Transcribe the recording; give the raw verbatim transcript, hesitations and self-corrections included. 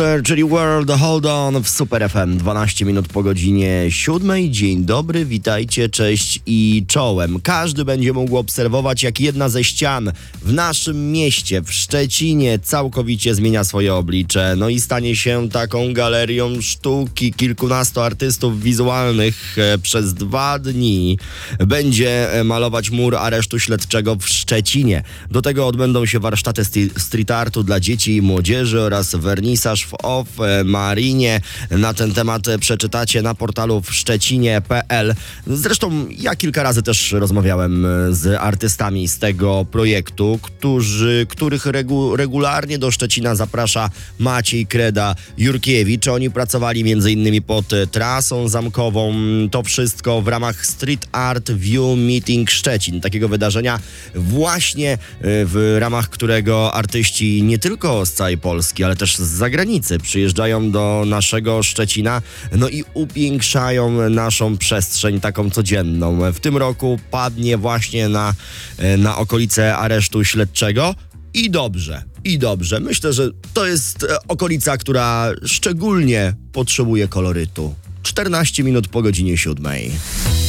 Czyli World Hold On w Super F M. dwanaście minut po godzinie siódmej. Dzień dobry, witajcie, cześć i czołem. Każdy będzie mógł obserwować, jak jedna ze ścian w naszym mieście, w Szczecinie, całkowicie zmienia swoje oblicze. No i stanie się taką galerią sztuki. Kilkunastu artystów wizualnych e, przez dwa dni będzie malować mur aresztu śledczego w Szczecinie. Do tego odbędą się warsztaty sti- street artu dla dzieci i młodzieży oraz wernisaż w Off Marinie. Na ten temat przeczytacie na portalu w szczecinie kropka p l. Zresztą ja kilka razy też rozmawiałem z artystami z tego projektu, którzy, których regu, regularnie do Szczecina zaprasza Maciej Kreda-Jurkiewicz. Oni pracowali między innymi pod trasą zamkową. To wszystko w ramach Street Art View Meeting Szczecin. Takiego wydarzenia właśnie w ramach którego artyści nie tylko z całej Polski, ale też z zagranicy przyjeżdżają do naszego Szczecina, no i upiększają naszą przestrzeń taką codzienną. W tym roku padnie właśnie na, na okolice aresztu śledczego i dobrze, i dobrze. Myślę, że to jest okolica, która szczególnie potrzebuje kolorytu. czternaście minut po godzinie siódmej.